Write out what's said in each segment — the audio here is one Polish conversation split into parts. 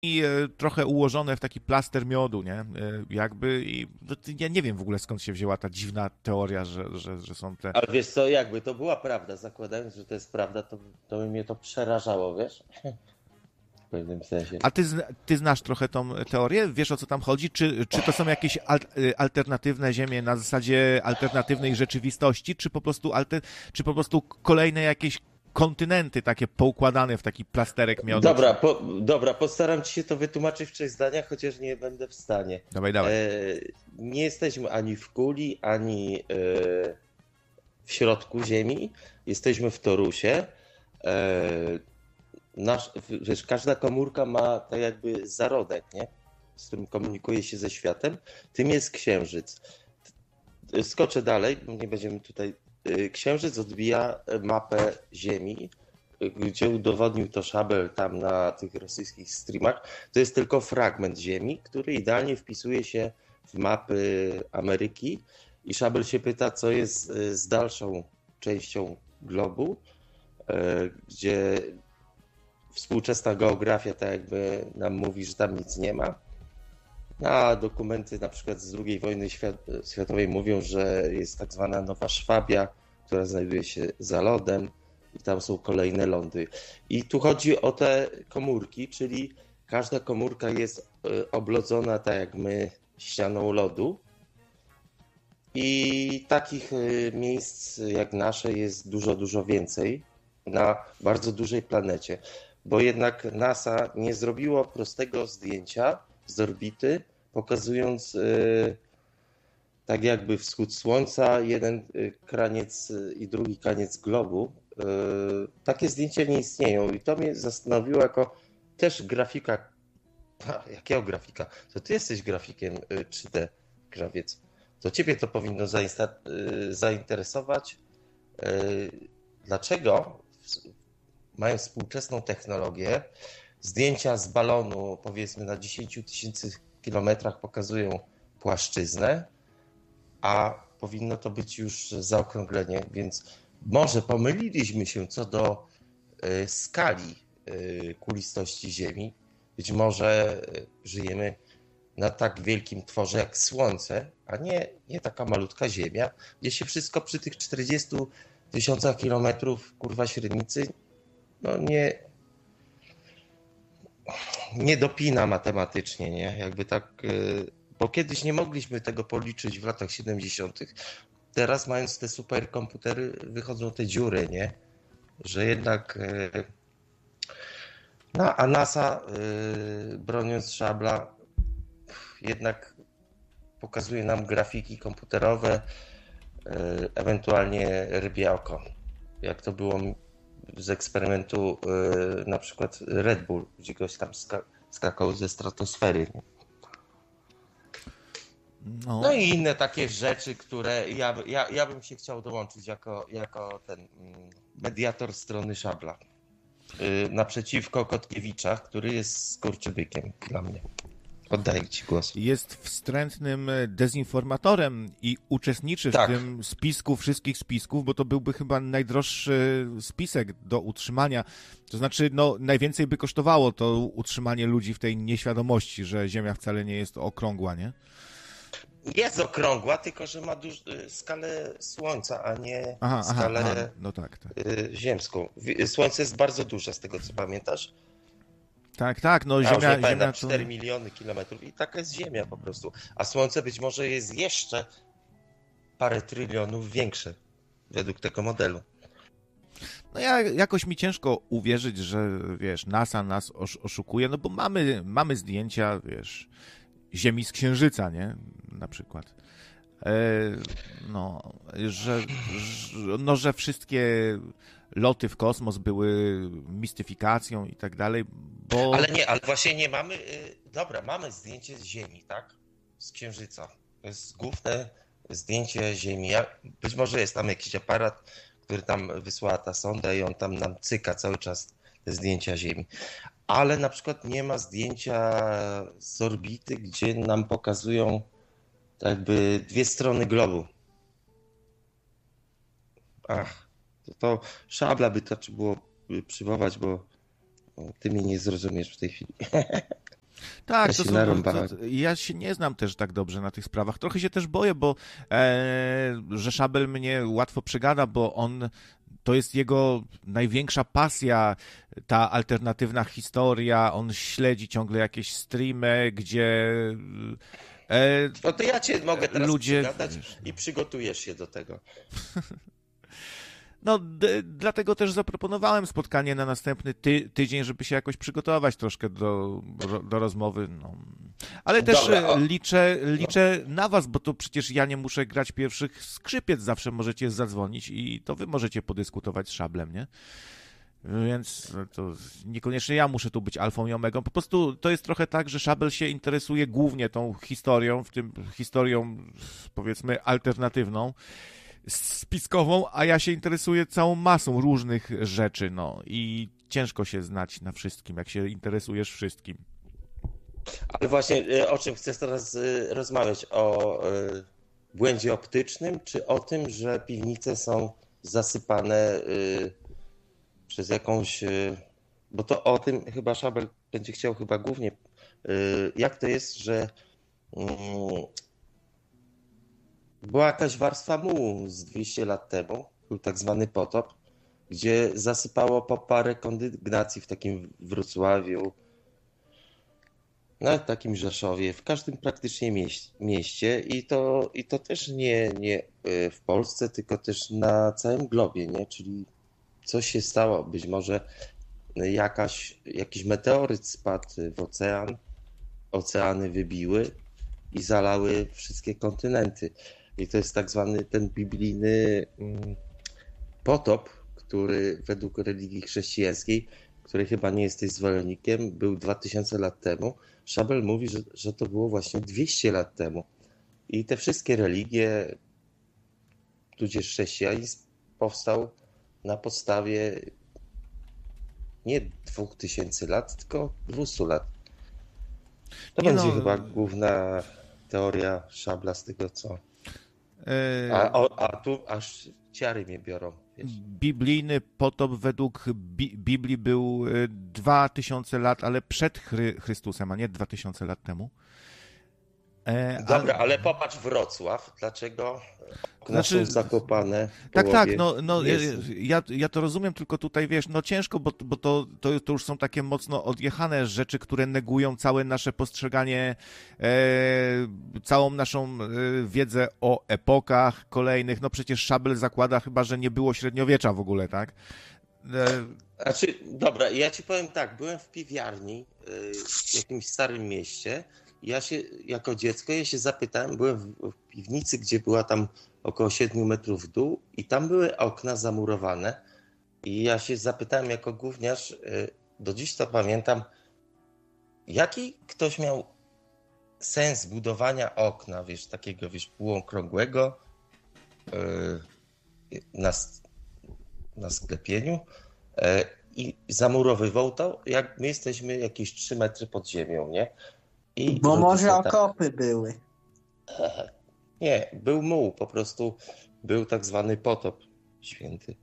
trochę ułożone w taki plaster miodu, nie? Jakby i ja nie wiem w ogóle skąd się wzięła ta dziwna teoria, że są te... Ale wiesz co, jakby to była prawda, zakładając, że to jest prawda, to by mnie to przerażało, wiesz? W pewnym sensie. A ty znasz trochę tą teorię? Wiesz, o co tam chodzi? Czy to są jakieś alternatywne ziemie na zasadzie alternatywnej rzeczywistości, czy po prostu kolejne jakieś kontynenty takie poukładane w taki plasterek miodu? Dobra, postaram ci się to wytłumaczyć w 3 zdaniach, chociaż nie będę w stanie. Dawaj, dawaj. Nie jesteśmy ani w kuli, ani w środku Ziemi. Jesteśmy w torusie. Wiesz, każda komórka ma tak jakby zarodek, nie? Z którym komunikuje się ze światem. Tym jest Księżyc. Skoczę dalej, bo nie będziemy tutaj. Księżyc odbija mapę Ziemi, gdzie udowodnił to Szabel tam na tych rosyjskich streamach. To jest tylko fragment Ziemi, który idealnie wpisuje się w mapy Ameryki i Szabel się pyta, co jest z dalszą częścią globu, gdzie współczesna geografia tak jakby nam mówi, że tam nic nie ma. A dokumenty na przykład z II wojny światowej mówią, że jest tak zwana Nowa Szwabia, która znajduje się za lodem i tam są kolejne lądy. I tu chodzi o te komórki, czyli każda komórka jest oblodzona tak jak my ścianą lodu. I takich miejsc jak nasze jest dużo, dużo więcej na bardzo dużej planecie. Bo jednak NASA nie zrobiło prostego zdjęcia z orbity, pokazując tak jakby wschód Słońca, jeden kraniec i drugi kraniec globu. Takie zdjęcia nie istnieją i to mnie zastanowiło jako też grafika. Jakiego grafika? To ty jesteś grafikiem 3D, krawiec. To ciebie to powinno zainteresować. Dlaczego mają współczesną technologię, zdjęcia z balonu powiedzmy na 10 000 kilometrach pokazują płaszczyznę, a powinno to być już zaokrąglenie, więc może pomyliliśmy się co do skali kulistości Ziemi. Być może żyjemy na tak wielkim tworze jak Słońce, a nie taka malutka Ziemia, gdzie się wszystko przy tych 40 000 kilometrów kurwa średnicy no nie dopina matematycznie, nie? Jakby tak, bo kiedyś nie mogliśmy tego policzyć w latach 70. Teraz mając te superkomputery wychodzą te dziury, nie? Że jednak no, a NASA broniąc Szabla jednak pokazuje nam grafiki komputerowe, ewentualnie rybie oko. Jak to było z eksperymentu na przykład Red Bull, gdzie goś tam skakał ze stratosfery. No i inne takie rzeczy, które ja bym się chciał dołączyć jako ten mediator strony Szabla. Naprzeciwko Kotkiewicza, który jest skurczybykiem dla mnie. Oddaję ci głos. Jest wstrętnym dezinformatorem i uczestniczy w tym spisku wszystkich spisków, bo to byłby chyba najdroższy spisek do utrzymania. To znaczy, no, najwięcej by kosztowało to utrzymanie ludzi w tej nieświadomości, że Ziemia wcale nie jest okrągła, nie? Jest okrągła, tylko że ma skalę Słońca, a nie skalę no tak. ziemską. Słońce jest bardzo duże, z tego co pamiętasz. Tak, no Ziemia to... to... 4 miliony kilometrów i taka jest Ziemia po prostu. A Słońce być może jest jeszcze parę trylionów większe, według tego modelu. No jakoś mi ciężko uwierzyć, że wiesz, NASA nas oszukuje, no bo mamy zdjęcia, wiesz, Ziemi z Księżyca, nie? Na przykład. No, że wszystkie loty w kosmos były mistyfikacją i tak dalej, bo... Ale właśnie nie mamy... Dobra, mamy zdjęcie z Ziemi, tak? Z Księżyca. To jest główne zdjęcie Ziemi. Być może jest tam jakiś aparat, który tam wysłała ta sonda i on tam nam cyka cały czas te zdjęcia Ziemi. Ale na przykład nie ma zdjęcia z orbity, gdzie nam pokazują jakby dwie strony globu. To Szabla by to trzeba było przywołać, bo ty mnie nie zrozumiesz w tej chwili. Tak, ja się nie znam też tak dobrze na tych sprawach. Trochę się też boję, bo że Szabel mnie łatwo przegada, bo to jest jego największa pasja, ta alternatywna historia. On śledzi ciągle jakieś streamy, gdzie no to ja cię mogę teraz przegadać i przygotujesz się do tego. No, dlatego też zaproponowałem spotkanie na następny tydzień, żeby się jakoś przygotować troszkę do rozmowy. No. Ale też liczę na was, bo to przecież ja nie muszę grać pierwszych skrzypiec. Zawsze możecie zadzwonić i to wy możecie podyskutować z Szablem, nie? Więc to niekoniecznie ja muszę tu być alfą i omegą. Po prostu to jest trochę tak, że Szabel się interesuje głównie tą historią, w tym historią, powiedzmy, alternatywną, spiskową, a ja się interesuję całą masą różnych rzeczy, no i ciężko się znać na wszystkim, jak się interesujesz wszystkim. Ale właśnie o czym chcesz teraz rozmawiać? O błędzie optycznym, czy o tym, że piwnice są zasypane przez jakąś... Bo to o tym chyba Szabel będzie chciał chyba głównie... Jak to jest, że była jakaś warstwa mułu z 200 lat temu, był tak zwany potop, gdzie zasypało po parę kondygnacji w takim Wrocławiu, nawet w takim Rzeszowie, w każdym praktycznie mieście i to też nie w Polsce, tylko też na całym globie, nie? Czyli coś się stało, być może jakiś meteoryt spadł w ocean, oceany wybiły i zalały wszystkie kontynenty. I to jest tak zwany ten biblijny potop, który według religii chrześcijańskiej, której chyba nie jesteś zwolennikiem, był 2000 lat temu. Szabel mówi, że to było właśnie 200 lat temu. I te wszystkie religie, tudzież chrześcijanizm, powstał na podstawie nie 2000 lat, tylko 200 lat. To będzie chyba główna teoria Szabla z tego, co... A tu aż ciary mnie biorą. Wiesz? Biblijny potop według Biblii był 2000 lat, ale przed Chrystusem, a nie 2000 lat temu. Dobra, ale popatrz Wrocław, dlaczego okna są zakopane? Tak, ja to rozumiem, tylko tutaj wiesz, no ciężko, bo to już są takie mocno odjechane rzeczy, które negują całe nasze postrzeganie, całą naszą wiedzę o epokach kolejnych. No przecież Szabel zakłada chyba, że nie było średniowiecza w ogóle, tak? Znaczy, dobra, ja ci powiem tak, byłem w piwiarni w jakimś starym mieście. Ja się jako dziecko zapytałem, byłem w piwnicy, gdzie była tam około 7 metrów w dół i tam były okna zamurowane i ja się zapytałem jako gówniarz, do dziś to pamiętam, jaki ktoś miał sens budowania okna, wiesz, takiego, wiesz, półokrągłego na sklepieniu i zamurowywał to, jak my jesteśmy jakieś 3 metry pod ziemią, nie? Bo może okopy były. Nie, był muł, po prostu był tak zwany potop święty.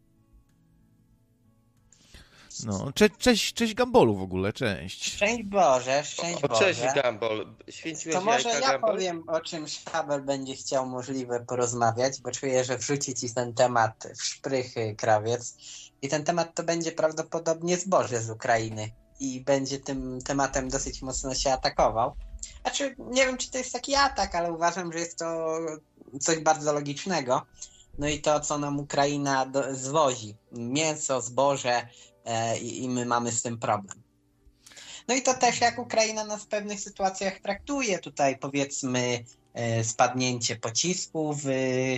No, cześć Gambolu w ogóle, cześć. Szczęść Boże, szczęść Boże. Cześć Gambol, święciłeś to może jajka, ja Gambol? powiem, o czym Szabel będzie chciał możliwe porozmawiać, bo czuję, że wrzuci ci ten temat w szprychy, krawiec. I ten temat to będzie prawdopodobnie zboże z Ukrainy. I będzie tym tematem dosyć mocno się atakował. Znaczy, nie wiem, czy to jest taki atak, ale uważam, że jest to coś bardzo logicznego. No i to, co nam Ukraina zwozi. Mięso, zboże i my mamy z tym problem. No i to też, jak Ukraina nas w pewnych sytuacjach traktuje. Tutaj, powiedzmy, spadnięcie pocisku w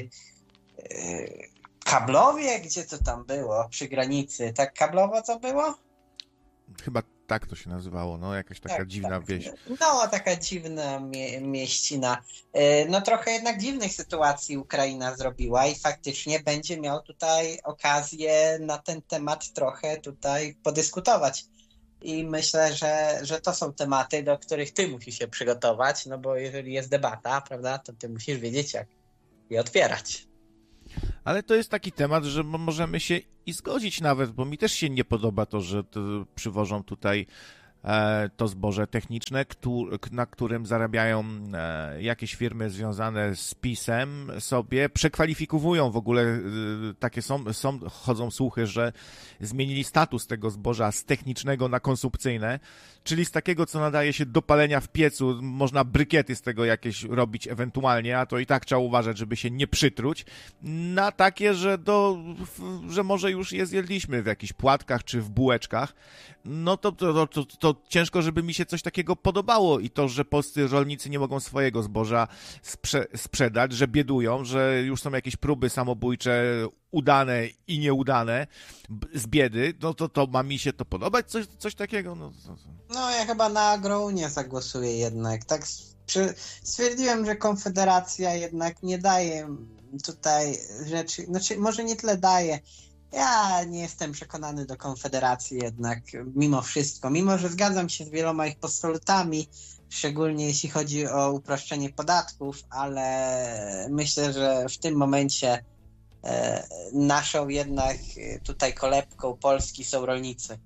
Kablowie, gdzie to tam było? Przy granicy. Tak Kablowo co było? Chyba tak to się nazywało, no jakaś taka dziwna wieś. No, taka dziwna mieścina. No trochę jednak dziwnych sytuacji Ukraina zrobiła i faktycznie będzie miał tutaj okazję na ten temat trochę tutaj podyskutować. I myślę, że to są tematy, do których ty musisz się przygotować, no bo jeżeli jest debata, prawda, to ty musisz wiedzieć, jak je otwierać. Ale to jest taki temat, że możemy się i zgodzić nawet, bo mi też się nie podoba to, że przywożą tutaj to zboże techniczne, na którym zarabiają jakieś firmy związane z PiS-em sobie, przekwalifikowują w ogóle, takie chodzą słuchy, że zmienili status tego zboża z technicznego na konsumpcyjne, czyli z takiego, co nadaje się do palenia w piecu, można brykiety z tego jakieś robić ewentualnie, a to i tak trzeba uważać, żeby się nie przytruć, na takie, że może już je zjedliśmy w jakichś płatkach czy w bułeczkach, no to ciężko, żeby mi się coś takiego podobało i to, że polscy rolnicy nie mogą swojego zboża sprzedać, że biedują, że już są jakieś próby samobójcze udane i nieudane z biedy, no to ma mi się to podobać, coś takiego? No ja chyba na Agrounię zagłosuję jednak. Tak stwierdziłem, że Konfederacja jednak nie daje tutaj rzeczy, znaczy może nie tyle daje. Ja nie jestem przekonany do Konfederacji jednak mimo wszystko, mimo że zgadzam się z wieloma ich postulatami, szczególnie jeśli chodzi o uproszczenie podatków, ale myślę, że w tym momencie naszą jednak tutaj kolebką Polski są rolnicy.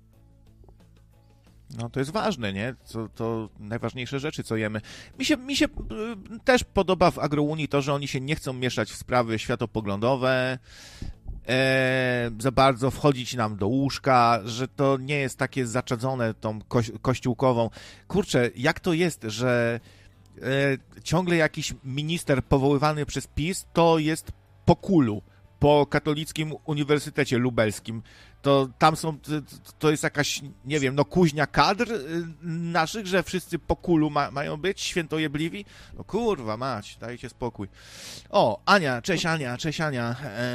No to jest ważne, nie? To najważniejsze rzeczy, co jemy. Mi się też podoba w Agrounii to, że oni się nie chcą mieszać w sprawy światopoglądowe, za bardzo wchodzić nam do łóżka, że to nie jest takie zaczadzone tą kościółkową. Kurczę, jak to jest, że ciągle jakiś minister powoływany przez PiS to jest po KUL-u, po Katolickim Uniwersytecie Lubelskim. To tam to jest jakaś, nie wiem, kuźnia kadr naszych, że wszyscy po KUL-u mają być świętojebliwi. No kurwa mać, dajcie spokój. O, Ania, cześć Ania, cześć Ania.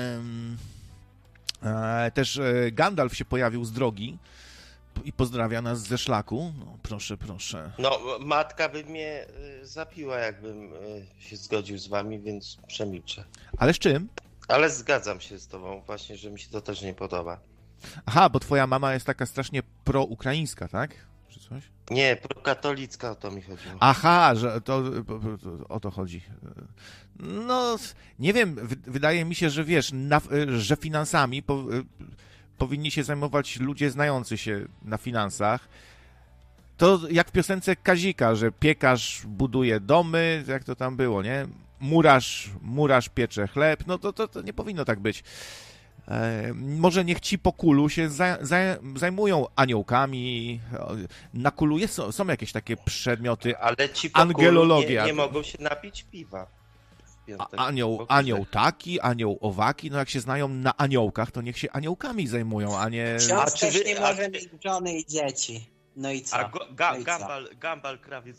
Też Gandalf się pojawił z drogi i pozdrawia nas ze szlaku. No, proszę, proszę. No, matka by mnie zabiła, jakbym się zgodził z wami, więc przemilczę. Ale z czym? Ale zgadzam się z tobą właśnie, że mi się to też nie podoba. Aha, bo twoja mama jest taka strasznie proukraińska, tak? Czy coś? Nie, prokatolicka, o to mi chodziło. Aha, że to o to chodzi. No, nie wiem, wydaje mi się, że wiesz, że finansami powinni się zajmować ludzie znający się na finansach. To jak w piosence Kazika, że piekarz buduje domy, jak to tam było, nie? Murarz piecze chleb, no to nie powinno tak być. Może niech ci po KUL-u się zajmują aniołkami. Na KUL-u są jakieś takie przedmioty. Ale ci po angelologia. Nie mogą się napić piwa. Anioł taki, anioł owaki. No jak się znają na aniołkach, to niech się aniołkami zajmują, a nie... Ksiądz też nie może mieć żony i dzieci. No i co? Gambal Krawiec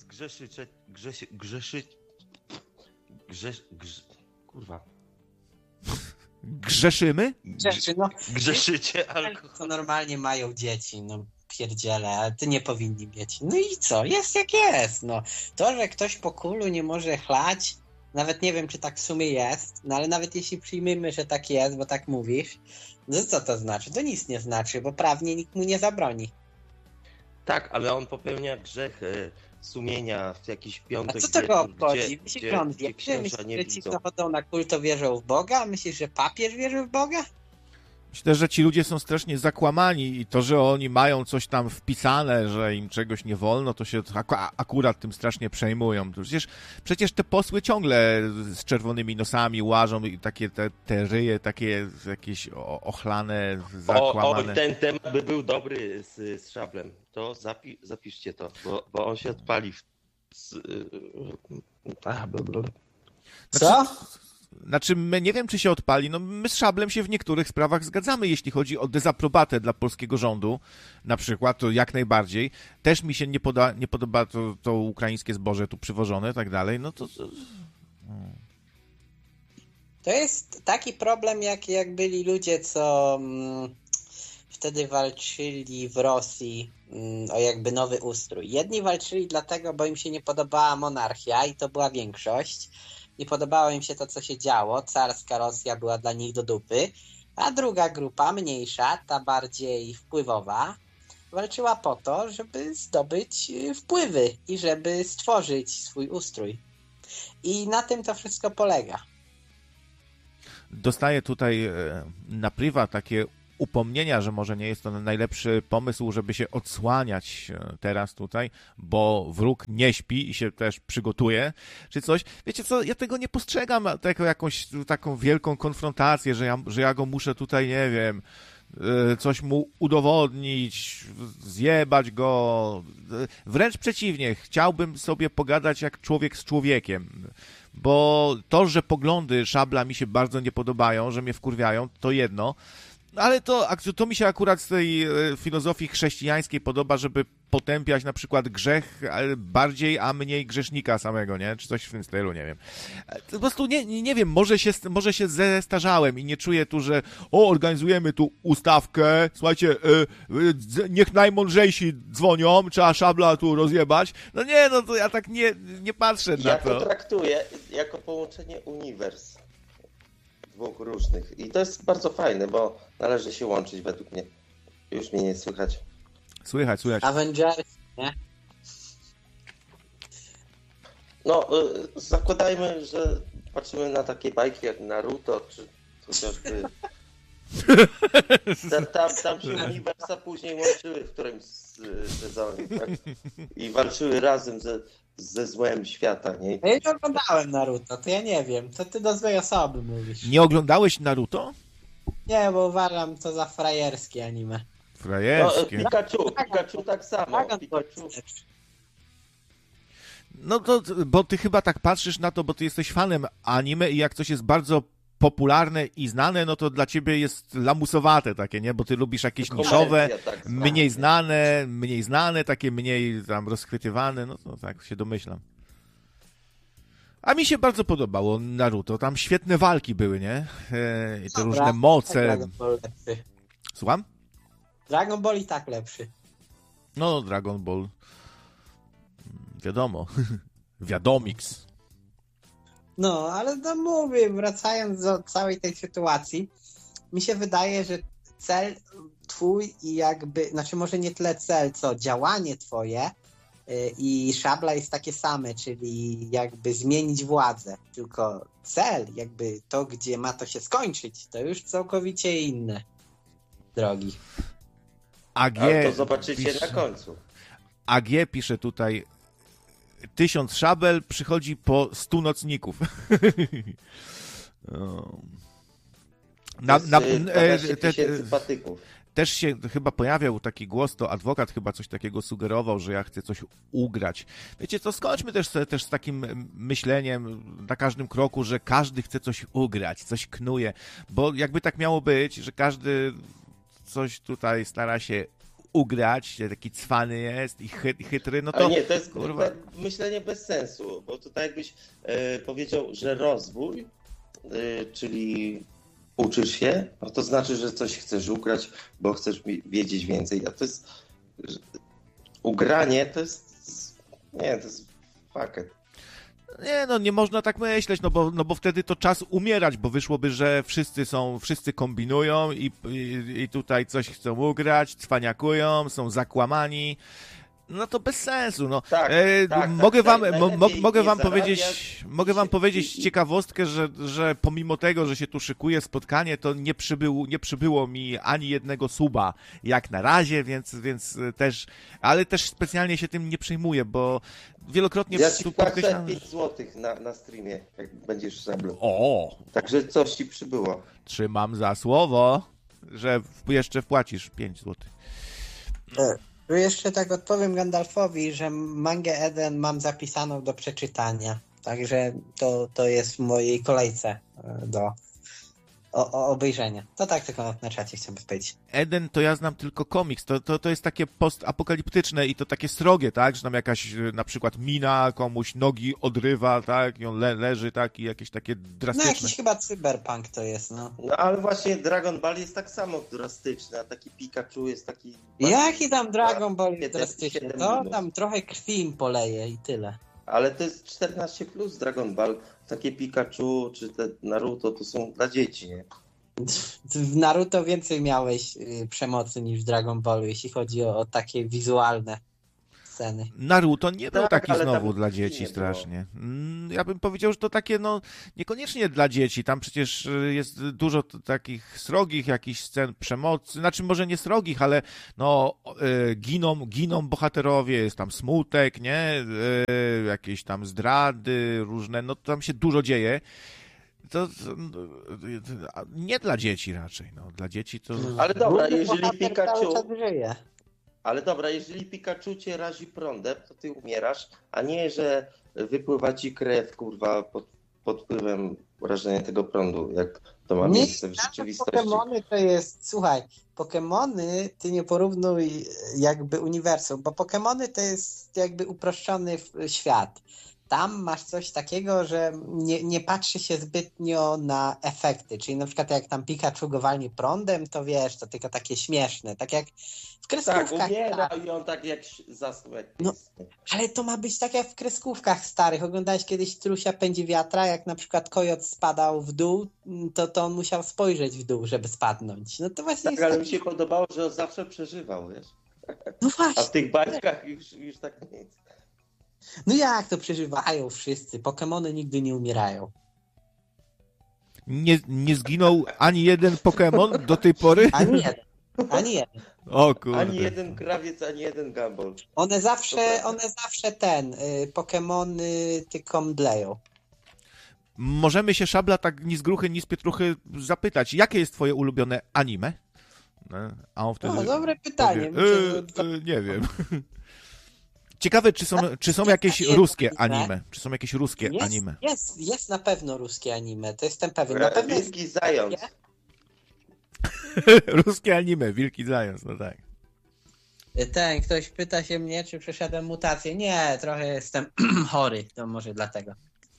kurwa. Grzeszymy? Grzeszycie alkohol. To normalnie mają dzieci, no pierdziele, ale ty nie powinni mieć. No i co? Jest jak jest, no. To, że ktoś po KUL-u nie może chlać, nawet nie wiem, czy tak w sumie jest, no ale nawet jeśli przyjmiemy, że tak jest, bo tak mówisz, no co to znaczy? To nic nie znaczy, bo prawnie nikt mu nie zabroni. Tak, ale on popełnia grzech sumienia w jakiś piątek. A co to go obchodzi? Myślisz, że on wie? Myślisz, że ci, co chodzą na kult, to wierzą w Boga? Myślisz, że papież wierzy w Boga? Myślę, że ci ludzie są strasznie zakłamani i to, że oni mają coś tam wpisane, że im czegoś nie wolno, to się akurat tym strasznie przejmują. Przecież te posły ciągle z czerwonymi nosami łażą i takie te ryje, takie jakieś ochlane, zakłamane. Ten temat by był dobry z Szablem. To zapiszcie to, bo on się odpali. Co? Znaczy, nie wiem, czy się odpali. No, my z Szablem się w niektórych sprawach zgadzamy, jeśli chodzi o dezaprobatę dla polskiego rządu, na przykład, to jak najbardziej. Też mi się nie podoba to ukraińskie zboże tu przywożone, tak dalej. No to... To jest taki problem, jak byli ludzie, co wtedy walczyli w Rosji o jakby nowy ustrój. Jedni walczyli dlatego, bo im się nie podobała monarchia i to była większość. Nie podobało im się to, co się działo. Carska Rosja była dla nich do dupy. A druga grupa, mniejsza, ta bardziej wpływowa, walczyła po to, żeby zdobyć wpływy i żeby stworzyć swój ustrój. I na tym to wszystko polega. Dostaję tutaj na priwa takie upomnienia, że może nie jest to najlepszy pomysł, żeby się odsłaniać teraz tutaj, bo wróg nie śpi i się też przygotuje, czy coś. Wiecie co, ja tego nie postrzegam jako jakąś taką wielką konfrontację, że ja go muszę tutaj, nie wiem, coś mu udowodnić, zjebać go. Wręcz przeciwnie, chciałbym sobie pogadać jak człowiek z człowiekiem, bo to, że poglądy Szabla mi się bardzo nie podobają, że mnie wkurwiają, to jedno, ale to mi się akurat z tej filozofii chrześcijańskiej podoba, żeby potępiać na przykład grzech bardziej, a mniej grzesznika samego, nie? Czy coś w tym stylu, nie wiem. Po prostu nie wiem, może się zestarzałem i nie czuję tu, że organizujemy tu ustawkę, słuchajcie, niech najmądrzejsi dzwonią, trzeba Szabla tu rozjebać. No nie, no to ja tak nie patrzę na to. Ja to traktuję jako połączenie uniwers dwóch różnych. I to jest bardzo fajne, bo należy się łączyć według mnie. Już mnie nie słychać. Słychać. Avengers, nie? No, zakładajmy, że patrzymy na takie bajki jak Naruto, czy chociażby... Tam się uniwersa później łączyły w którymś sezonie, tak? I walczyły razem ze złem świata, nie? Ja nie oglądałem Naruto, to ja nie wiem. To ty do złej osoby mówisz. Nie oglądałeś Naruto? Nie, bo uważam to za frajerskie anime. Frajerskie. No, Pikachu tak samo. Pikachu. No to, bo ty chyba tak patrzysz na to, bo ty jesteś fanem anime i jak coś jest bardzo popularne i znane, no to dla ciebie jest lamusowate takie, nie? Bo ty lubisz jakieś niszowe, tak mniej znane, takie mniej tam rozchwytywane, no to tak się domyślam. A mi się bardzo podobało Naruto, tam świetne walki były, nie? I te różne moce. Dragon Ball lepszy. Słucham? Dragon Ball i tak lepszy. No, Dragon Ball. Wiadomo. Wiadomix. No, ale no mówię, wracając do całej tej sytuacji, mi się wydaje, że cel twój i jakby, znaczy może nie tyle cel, co działanie twoje i Szabla jest takie same, czyli jakby zmienić władzę, tylko cel, jakby to, gdzie ma to się skończyć, to już całkowicie inne drogi. Ale to zobaczycie na końcu. AG pisze tutaj 1000 szabel przychodzi po 100 nocników. Patyków. Też się chyba pojawiał taki głos, to adwokat chyba coś takiego sugerował, że ja chcę coś ugrać. Wiecie co, skończmy też z takim myśleniem na każdym kroku, że każdy chce coś ugrać, coś knuje, bo jakby tak miało być, że każdy coś tutaj stara się ugrać, taki cwany jest i chytry, no to... Ale nie, to jest myślenie bez sensu, bo tutaj jakbyś powiedział, że rozwój, czyli uczysz się, no to znaczy, że coś chcesz ugrać, bo chcesz wiedzieć więcej, a to jest... Ugranie to jest... Nie, to jest faket. Nie, no nie można tak myśleć, no bo wtedy to czas umierać, bo wyszłoby, że wszyscy kombinują i tutaj coś chcą ugrać, cwaniakują, są zakłamani. No to bez sensu, no. Mogę wam powiedzieć ciekawostkę, że pomimo tego, że się tu szykuje spotkanie, to nie przybyło mi ani jednego suba jak na razie, więc też, ale też specjalnie się tym nie przejmuję, bo wielokrotnie... Ja ci płacę 5 zł na streamie, jak będziesz Szablą. O! Także coś ci przybyło. Trzymam za słowo, że jeszcze wpłacisz 5 zł. Tu jeszcze tak odpowiem Gandalfowi, że mangę Eden mam zapisaną do przeczytania. Także to jest w mojej kolejce do obejrzenia. To tak tylko na czacie chciałbym powiedzieć. Eden to ja znam tylko komiks. To jest takie postapokaliptyczne i to takie srogie, tak? Że tam jakaś na przykład mina komuś nogi odrywa, tak? I on leży, tak? I jakieś takie drastyczne. No jakiś chyba cyberpunk to jest, no. No ale właśnie Dragon Ball jest tak samo drastyczny, a taki Pikachu jest taki... Jaki tam Dragon Ball jest drastyczny? To tam trochę krwi im poleje i tyle. Ale to jest 14+ Dragon Ball. Takie Pikachu czy te Naruto to są dla dzieci, nie? W Naruto więcej miałeś przemocy niż w Dragon Ballu, jeśli chodzi o takie wizualne sceny. Naruto nie był Tak, taki ale znowu tam dla nie dzieci było. strasznie. Ja bym powiedział, że to takie, no, niekoniecznie dla dzieci. Tam przecież jest dużo takich srogich jakichś scen przemocy. Znaczy, może nie srogich, ale no, giną bohaterowie, jest tam smutek, nie? Jakieś tam zdrady różne, no tam się dużo dzieje. To nie dla dzieci raczej, no. Dla dzieci to... Ale dobra, Główny jeżeli bohater Pikachu... cały czas żyje. Ale dobra, jeżeli Pikachu cię razi prądem, to ty umierasz, a nie, że wypływa ci krew, kurwa, pod wpływem wrażenia tego prądu, jak to ma miejsce w rzeczywistości. Pokemony to jest, słuchaj, Pokemony ty nie porównuj jakby uniwersum, bo Pokemony to jest jakby uproszczony świat. Tam masz coś takiego, że nie patrzy się zbytnio na efekty, czyli na przykład jak tam Pikachu go walnie prądem, to wiesz, to tylko takie śmieszne, tak jak w kreskówkach. Tak, umiera i on tak jak zasnął. No, ale to ma być tak jak w kreskówkach starych. Oglądałeś kiedyś Trusia pędzi wiatra, jak na przykład kojot spadał w dół, to on musiał spojrzeć w dół, żeby spadnąć. No to właśnie Tak, jest ale tak... mi się podobało, że on zawsze przeżywał, wiesz? No A właśnie. w tych bajkach już tak nic. No jak to przeżywają wszyscy? Pokemony nigdy nie umierają. Nie zginął ani jeden Pokémon do tej pory? Ani jeden. Ani jeden. O kurde. Ani jeden krawiec, ani jeden Gumball. One zawsze Pokemony tylko mdleją. Możemy się, Szabla, tak ni z gruchy, ni z pietruchy zapytać, jakie jest twoje ulubione anime? No, a on wtedy No, dobre pytanie. powie, nie wiem. Ciekawe, czy są jakieś ruskie anime? Czy są jakieś ruskie anime? Jest na pewno ruskie anime, to jestem pewien. Na pewno jest... Wielki zając. Ruskie anime, Wielki Zając, no tak. Ktoś pyta się mnie, czy przeszedłem mutację. Nie, trochę jestem chory, to może dlatego.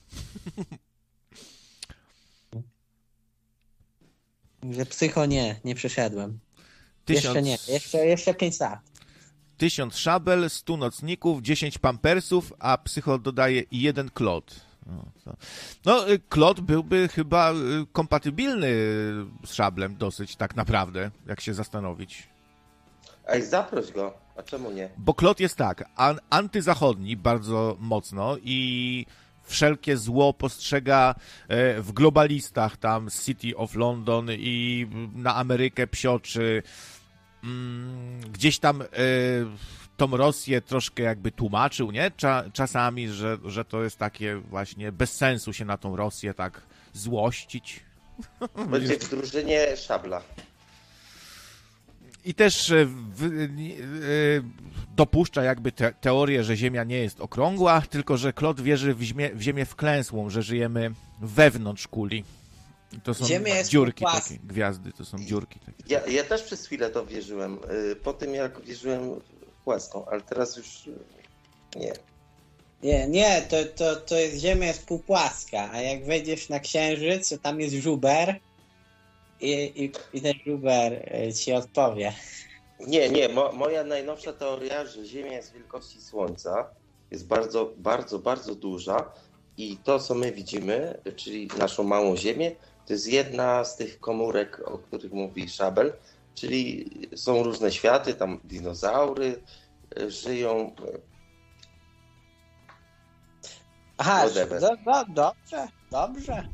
Że psycho nie przeszedłem. Jeszcze nie, jeszcze 5 lat. 1000 szabel, 100 nocników, 10 pampersów, a psycho dodaje i 1 klot. No, klot byłby chyba kompatybilny z szablem dosyć tak naprawdę, jak się zastanowić. Ej, zaproś go. A czemu nie? Bo klot jest tak, antyzachodni bardzo mocno i wszelkie zło postrzega w globalistach, tam City of London i na Amerykę psioczy. Gdzieś tam tą Rosję troszkę jakby tłumaczył, nie? Czasami, że to jest takie właśnie bez sensu się na tą Rosję tak złościć. Będzie w drużynie Szabla. I też dopuszcza jakby teorię, że Ziemia nie jest okrągła, tylko że Klot wierzy w Ziemię wklęsłą, że żyjemy wewnątrz kuli. To są dziurki takie, gwiazdy, to są dziurki takie. Ja też przez chwilę to wierzyłem, po tym jak wierzyłem w płaską, ale teraz już nie. Nie, to jest Ziemia jest półpłaska, a jak wejdziesz na Księżyc, to tam jest żuber i ten żuber ci odpowie. Nie, moja najnowsza teoria, że Ziemia jest wielkości Słońca, jest bardzo, bardzo, bardzo duża i to, co my widzimy, czyli naszą małą Ziemię, to jest jedna z tych komórek, o których mówi Szabel, czyli są różne światy, tam dinozaury żyją. Aha, dobrze.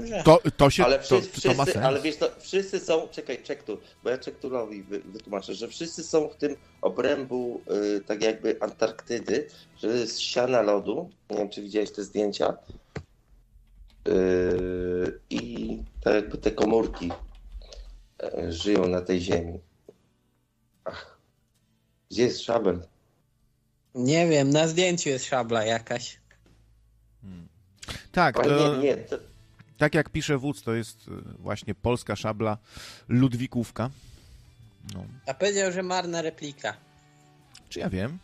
To ma sens. Ale wiesz, to wszyscy są, czekaj tu, bo ja Czektulowi wytłumaczę, że wszyscy są w tym obrębu tak jakby Antarktydy, że jest ściana lodu, nie wiem, czy widziałeś te zdjęcia, i tak jakby te komórki żyją na tej ziemi. Ach, gdzie jest Szabel? Nie wiem, na zdjęciu jest szabla jakaś. Tak, to... tak jak pisze wódz, to jest właśnie polska szabla Ludwikówka. No. A powiedział, że marna replika. Czy ja wiem?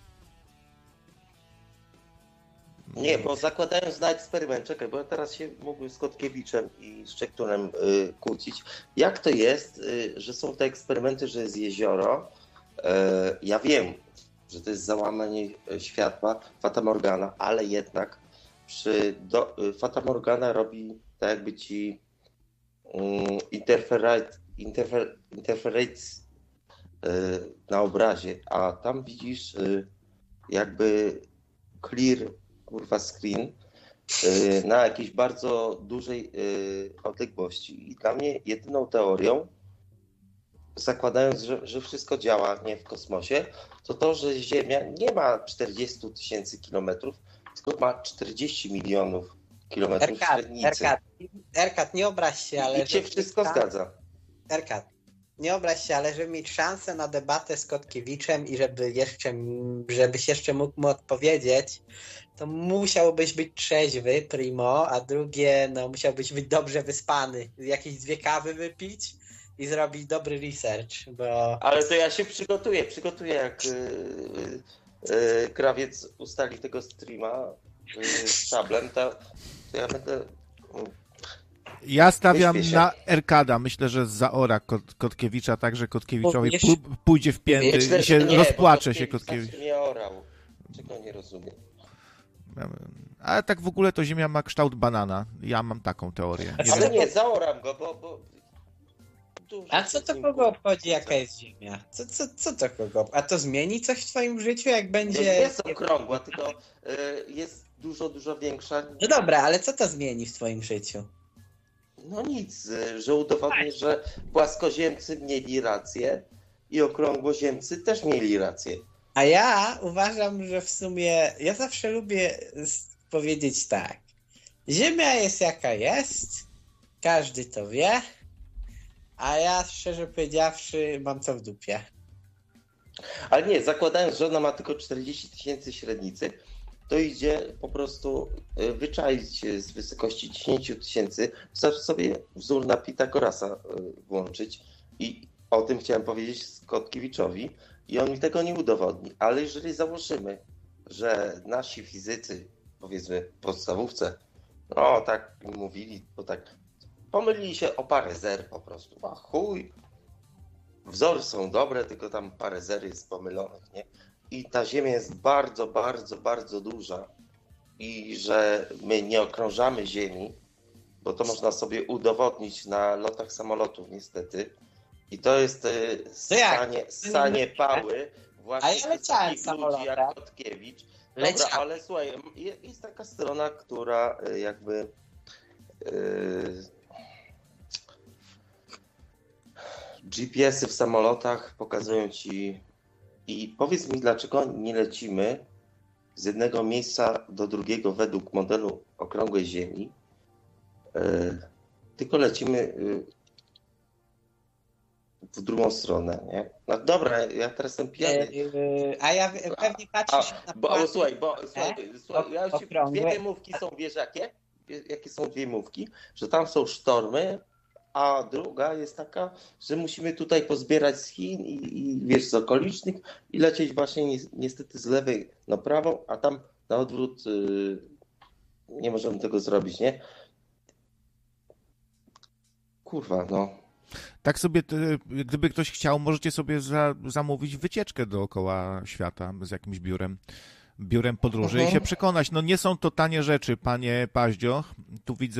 Nie, bo zakładając na eksperyment, czekaj, bo ja teraz się mógłbym z Kotkiewiczem i z Czekturem kłócić. Jak to jest, że są te eksperymenty, że jest jezioro? Ja wiem, że to jest załamanie światła Fata Morgana, ale jednak Fata Morgana robi tak jakby ci interference na obrazie, a tam widzisz jakby clear, kurwa, screen na jakiejś bardzo dużej odległości. I dla mnie jedyną teorią, zakładając, że wszystko działa nie w kosmosie, to, że Ziemia nie ma 40 000 kilometrów, tylko ma 40 milionów kilometrów średnicy. Erkat, nie obraź się, ale... I się wszystko zgadza. Erkat, nie obraź się, ale żeby mieć szansę na debatę z Kotkiewiczem i żebyś jeszcze mógł mu odpowiedzieć, to musiałbyś być trzeźwy, primo, a drugie, no musiałbyś być dobrze wyspany. Jakieś 2 kawy wypić i zrobić dobry research, bo... Ale to ja się przygotuję jak Krawiec ustali tego streama z szablem, to ja będę... Ja stawiam na Erkada. Myślę, że zaora Kotkiewicza, tak, że Kotkiewiczowi pójdzie w pięty i się rozpłacze się Kotkiewicz. Nie orał. Czego nie rozumiem. Ale tak w ogóle to Ziemia ma kształt banana. Ja mam taką teorię. Ale nie, zaoram go, bo... A co to kogo obchodzi, jaka jest Ziemia? Co to kogo? A to zmieni coś w twoim życiu, jak będzie... Nie jest okrągła, tylko jest dużo większa. No dobra, ale co to zmieni w twoim życiu? No nic, że udowodnię, że płaskoziemcy mieli rację i okrągłoziemcy też mieli rację. A ja uważam, że w sumie ja zawsze lubię powiedzieć tak. Ziemia jest jaka jest, każdy to wie, a ja szczerze powiedziawszy mam to w dupie. Ale nie, zakładając, że ona ma tylko 40 000 średnicy, to idzie po prostu wyczaić z wysokości 10 000, wystarczy sobie wzór na Pitagorasa włączyć i o tym chciałem powiedzieć Kotkiewiczowi i on mi tego nie udowodni, ale jeżeli założymy, że nasi fizycy, powiedzmy w podstawówce, no tak mówili, bo tak pomylili się o parę zer po prostu, a chuj, wzory są dobre, tylko tam parę zer jest pomylonych, nie? I ta Ziemia jest bardzo, bardzo, bardzo duża i że my nie okrążamy Ziemi, bo to można sobie udowodnić na lotach samolotów niestety. I to jest ssanie pały właśnie takich ludzi jak Kotkiewicz. Dobra, ale słuchaj, jest taka strona, która jakby GPS-y w samolotach pokazują ci i powiedz mi, dlaczego nie lecimy z jednego miejsca do drugiego według modelu okrągłej Ziemi, tylko lecimy w drugą stronę, nie? No dobra, ja teraz jestem pijany. A ja pewnie patrzysz na... Słuchaj, ja ci, 2 wymówki są, wiesz jakie? Jakie są 2 wymówki? Że tam są sztormy, a druga jest taka, że musimy tutaj pozbierać z Chin i wiesz, z okolicznych i lecieć właśnie niestety z lewej na prawą, a tam na odwrót nie możemy tego zrobić, nie? Kurwa, no. Tak sobie, gdyby ktoś chciał, możecie sobie zamówić wycieczkę dookoła świata z jakimś biurem podróży i się przekonać. No nie są to tanie rzeczy, panie Paździo. Tu widzę...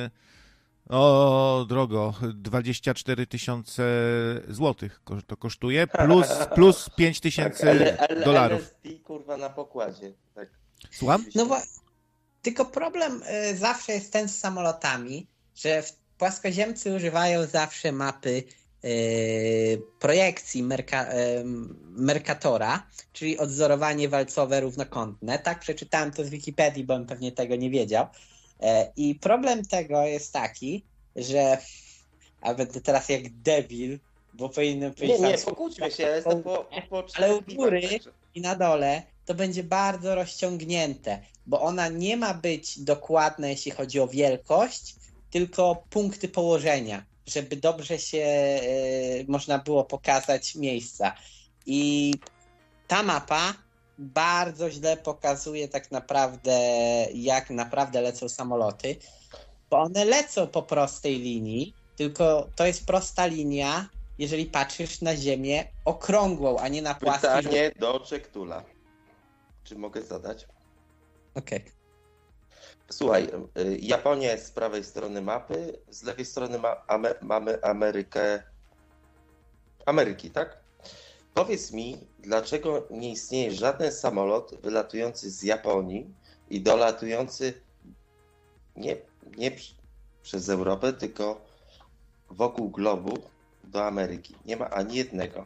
O, drogo, 24 000 złotych to kosztuje, plus 5 000 dolarów. LSD, kurwa, na pokładzie. Tak. Słucham? No bo tylko problem zawsze jest ten z samolotami, że płaskoziemcy używają zawsze mapy projekcji Mercatora, czyli odzorowanie walcowe równokątne. Tak, przeczytałem to z Wikipedii, bo bym pewnie tego nie wiedział. I problem tego jest taki, że a będę teraz jak debil, bo powinienem powiedzieć... Nie, pokłóćmy się, ja jestem po ale u góry i na dole to będzie bardzo rozciągnięte, bo ona nie ma być dokładna, jeśli chodzi o wielkość, tylko punkty położenia, żeby dobrze się można było pokazać miejsca. I ta mapa bardzo źle pokazuje tak naprawdę, jak naprawdę lecą samoloty, bo one lecą po prostej linii, tylko to jest prosta linia, jeżeli patrzysz na Ziemię okrągłą, a nie na płaską. Pytanie do Czektula. Czy mogę zadać? Okej. Słuchaj, Japonia jest z prawej strony mapy, z lewej strony mamy Ameryki, tak? Powiedz mi, dlaczego nie istnieje żaden samolot wylatujący z Japonii i dolatujący nie przez Europę, tylko wokół globu do Ameryki. Nie ma ani jednego.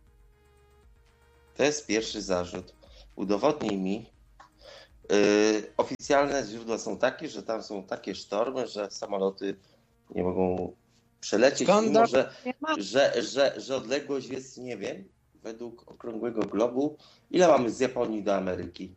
To jest pierwszy zarzut. Udowodnij mi. Oficjalne źródła są takie, że tam są takie sztormy, że samoloty nie mogą przelecieć, mimo że odległość jest, nie wiem, według okrągłego globu, ile mamy z Japonii do Ameryki?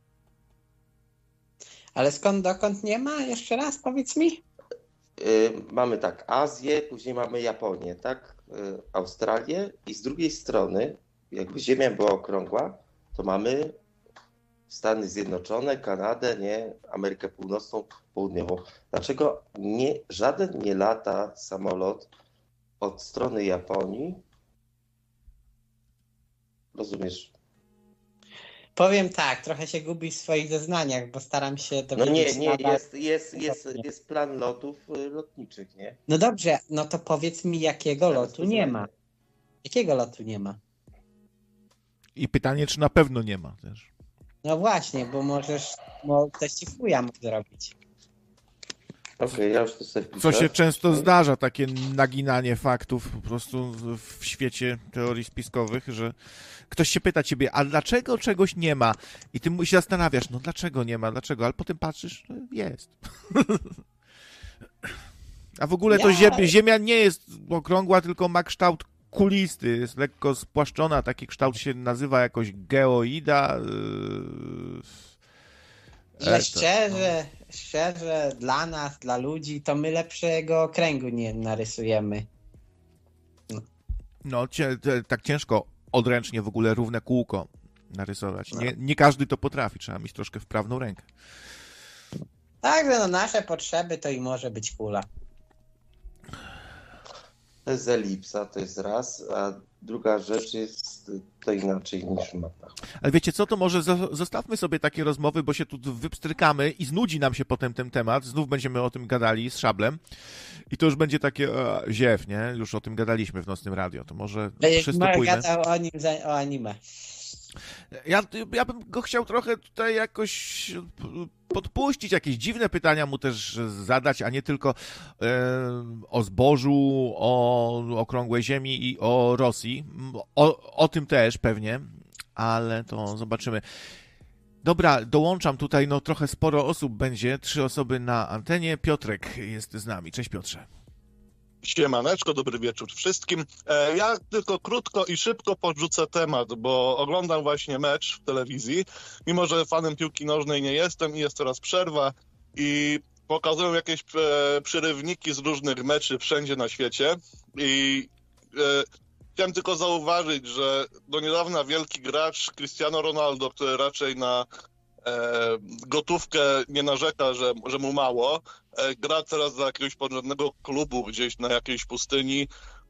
Ale skąd dokąd nie ma? Jeszcze raz powiedz mi. Mamy tak Azję, później mamy Japonię, tak? Australię i z drugiej strony, jakby Ziemia była okrągła, to mamy Stany Zjednoczone, Kanadę, nie? Amerykę Północną, Południową. Dlaczego żaden nie lata samolot od strony Japonii? Rozumiesz? Powiem tak, trochę się gubisz w swoich zeznaniach, bo staram się dowiedzieć. No nie, jest plan lotów lotniczych, nie? No dobrze, no to powiedz mi, jakiego lotu nie ma. Jakiego lotu nie ma? I pytanie, czy na pewno nie ma też. No właśnie, bo ktoś ci chuja mógł zrobić. Okej, ja już to sobie piszę. Co się często zdarza, takie naginanie faktów po prostu w świecie teorii spiskowych, że ktoś się pyta ciebie, a dlaczego czegoś nie ma? I ty się zastanawiasz, no dlaczego nie ma, dlaczego? Ale potem patrzysz, no jest. A w ogóle to Ziemia nie jest okrągła, tylko ma kształt kulisty, jest lekko spłaszczona, taki kształt się nazywa jakoś geoida. Szczerze, dla nas, dla ludzi, to my lepszego okręgu nie narysujemy. No, tak ciężko odręcznie w ogóle równe kółko narysować. Nie każdy to potrafi, trzeba mieć troszkę wprawną rękę. Także no nasze potrzeby to i może być kula. To jest elipsa, to jest raz, a druga rzecz jest to inaczej niż mapa. Ale wiecie co, to może zostawmy sobie takie rozmowy, bo się tu wypstrykamy i znudzi nam się potem ten temat, znów będziemy o tym gadali z Szablem i to już będzie takie ziew, nie? Już o tym gadaliśmy w Nocnym Radio, to może przystępujmy. Gadał o anime. Ja bym go chciał trochę tutaj jakoś podpuścić, jakieś dziwne pytania mu też zadać, a nie tylko o zbożu, o okrągłej ziemi i o Rosji. O tym też pewnie, ale to zobaczymy. Dobra, dołączam tutaj, no trochę sporo osób będzie, 3 osoby na antenie. Piotrek jest z nami. Cześć Piotrze. Siemaneczko, dobry wieczór wszystkim. Ja tylko krótko i szybko podrzucę temat, bo oglądam właśnie mecz w telewizji, mimo że fanem piłki nożnej nie jestem i jest teraz przerwa i pokazują jakieś przyrywniki z różnych meczy wszędzie na świecie i chciałem tylko zauważyć, że do niedawna wielki gracz Cristiano Ronaldo, który raczej na gotówkę nie narzeka, że mu mało. Gra teraz dla jakiegoś podrzędnego klubu gdzieś na jakiejś pustyni